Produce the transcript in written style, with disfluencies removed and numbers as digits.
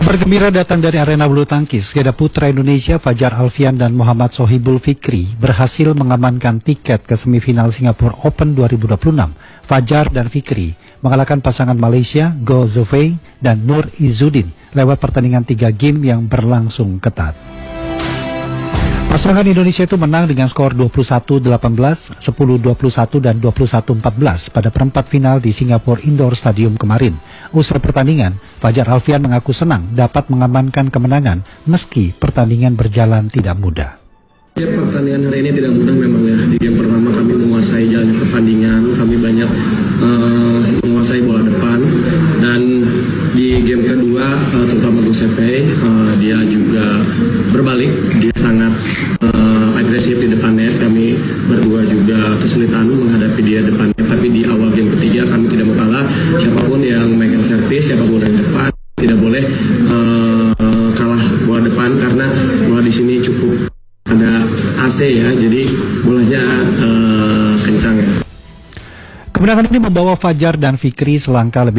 Kabar gembira datang dari arena bulu tangkis. Ganda putra Indonesia Fajar Alfian dan Muhammad Sohibul Fikri berhasil mengamankan tiket ke semifinal Singapore Open 2026. Fajar dan Fikri mengalahkan pasangan Malaysia Go Zufei dan Nur Izzuddin lewat pertandingan 3 game yang berlangsung ketat. Pasangan Indonesia itu menang dengan skor 21-18, 10-21, dan 21-14 pada perempat final di Singapore Indoor Stadium kemarin. Usai pertandingan, Fajar Alfian mengaku senang dapat mengamankan kemenangan meski pertandingan berjalan tidak mudah. Ya, pertandingan hari ini tidak mudah memang ya. Di game pertama kami menguasai jalan pertandingan, kami banyak menguasai bola depan, dan di game kedua terutama Giuseppe dia juga berbalik, dia sangat agresif di depan net. Kami berdua juga kesulitan menghadapi dia depan net, tapi di awal game ketiga kami tidak mau kalah. Siapapun yang megang servis, siapapun yang depan tidak boleh kalah bola depan, karena bola di sini cukup ada AC ya, jadi bolanya kencang ya. Kemenangan ini membawa Fajar dan Fikri selangkah lebih